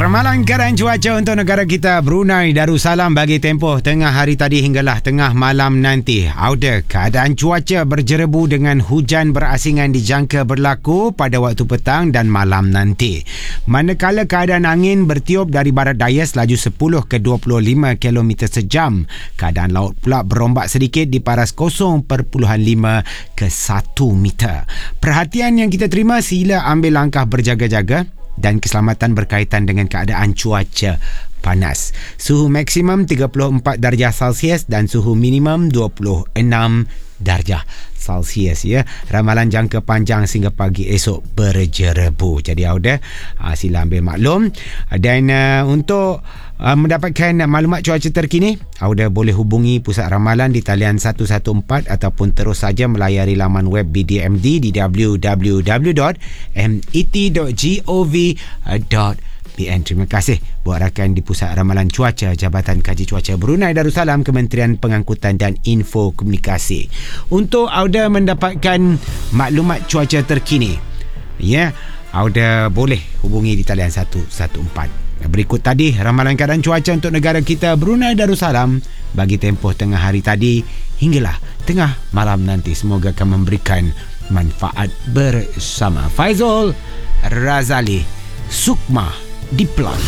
Ramalan keadaan cuaca untuk negara kita Brunei Darussalam bagi tempoh tengah hari tadi hinggalah tengah malam nanti. Auda keadaan cuaca berjerebu dengan hujan berasingan dijangka berlaku pada waktu petang dan malam nanti. Manakala keadaan angin bertiup dari barat daya selaju 10 ke 25 km sejam. Keadaan laut pula berombak sedikit di paras 0.5 ke 1 meter. Perhatian yang kita terima, sila ambil langkah berjaga-jaga dan keselamatan berkaitan dengan keadaan cuaca panas. Suhu maksimum 34 darjah Celsius dan suhu minimum 26 darjah Celsius ya. Ramalan jangka panjang sehingga pagi esok berjerebu. Jadi auda sila ambil maklum. Dan untuk mendapatkan maklumat cuaca terkini, auda boleh hubungi Pusat Ramalan di talian 114 ataupun terus saja melayari laman web BDMD di www.met.gov.bn. Terima kasih buat rakan di Pusat Ramalan Cuaca Jabatan Kaji Cuaca Brunei Darussalam, Kementerian Pengangkutan dan Info Komunikasi. Untuk auda mendapatkan maklumat cuaca terkini, ya, auda boleh hubungi di talian 114. Berikut tadi ramalan keadaan cuaca untuk negara kita Brunei Darussalam bagi tempoh tengah hari tadi hinggalah tengah malam nanti. Semoga akan memberikan manfaat bersama. Faizul Razali, Sukma di Plus.